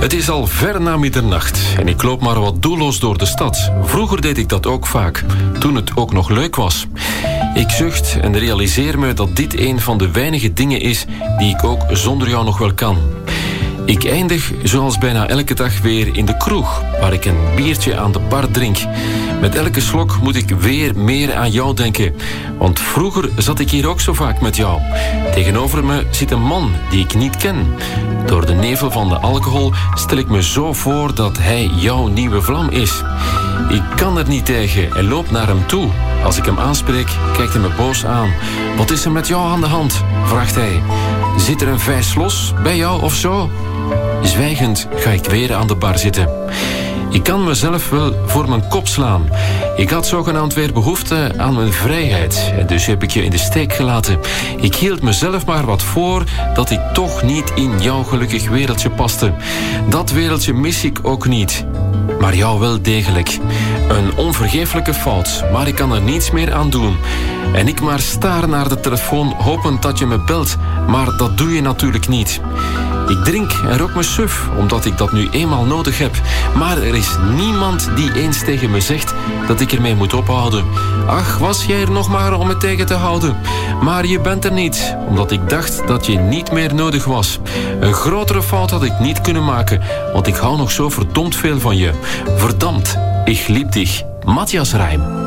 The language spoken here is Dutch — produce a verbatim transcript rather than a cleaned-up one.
Het is al ver na middernacht en ik loop maar wat doelloos door de stad. Vroeger deed ik dat ook vaak, toen het ook nog leuk was. Ik zucht en realiseer me dat dit een van de weinige dingen is die ik ook zonder jou nog wel kan. Ik eindig zoals bijna elke dag weer in de kroeg, waar ik een biertje aan de bar drink. Met elke slok moet ik weer meer aan jou denken. Want vroeger zat ik hier ook zo vaak met jou. Tegenover me zit een man die ik niet ken. Door de nevel van de alcohol stel ik me zo voor dat hij jouw nieuwe vlam is. Ik kan er niet tegen en loop naar hem toe. Als ik hem aanspreek, kijkt hij me boos aan. Wat is er met jou aan de hand? Vraagt hij. Zit er een vijs los bij jou of zo? Zwijgend ga ik weer aan de bar zitten. Ik kan mezelf wel voor mijn kop slaan. Ik had zogenaamd weer behoefte aan mijn vrijheid. En dus heb ik je in de steek gelaten. Ik hield mezelf maar wat voor dat ik toch niet in jouw gelukkig wereldje paste. Dat wereldje mis ik ook niet. Maar jou wel degelijk. Een onvergeeflijke fout, maar ik kan er niets meer aan doen. En ik maar staar naar de telefoon, hopend dat je me belt. Maar dat doe je natuurlijk niet. Ik drink en rook me suf, omdat ik dat nu eenmaal nodig heb. Maar er is niemand die eens tegen me zegt dat ik ermee moet ophouden. Ach, was jij er nog maar om me tegen te houden? Maar je bent er niet, omdat ik dacht dat je niet meer nodig was. Een grotere fout had ik niet kunnen maken, want ik hou nog zo verdomd veel van je. Verdammt, ik lieb dich. Matthias Reim.